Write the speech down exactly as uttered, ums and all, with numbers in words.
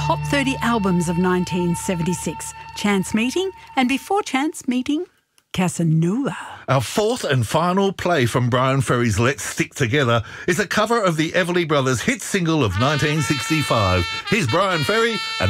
top thirty albums of nineteen seventy-six. Chance Meeting, and before Chance Meeting, Casanova. Our fourth and final play from Bryan Ferry's Let's Stick Together is a cover of the Everly Brothers' hit single of nineteen sixty-five. Here's Bryan Ferry and